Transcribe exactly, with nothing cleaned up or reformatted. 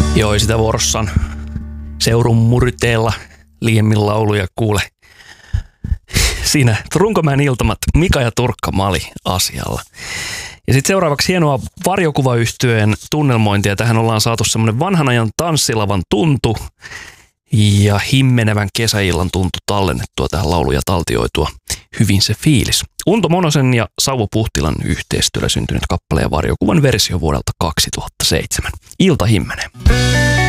Joo, sitä vuorossan Seurun murteella liiemmin lauluja kuule. Siinä Runkomäen iltamat Mika ja Turkka Mali asialla. Ja sitten seuraavaksi hienoa varjokuvayhtyeen tunnelmointia. Tähän ollaan saatu semmoinen vanhan ajan tanssilavan tuntu ja himmenevän kesäillan tuntu tallennettua tähän lauluja taltioitua. Hyvin se fiilis. Unto Monosen ja Sauvo Puhtilan yhteistyöllä syntynyt kappale ja varjokuvan versio vuodelta kaksituhattaseitsemän. Ilta himmenee.